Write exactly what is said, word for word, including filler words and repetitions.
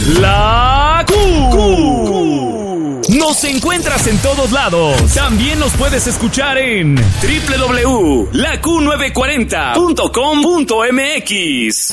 La Q. Nos encuentras en todos lados. También nos puedes escuchar en doble u doble u doble u punto la q novecientos cuarenta punto com punto m x.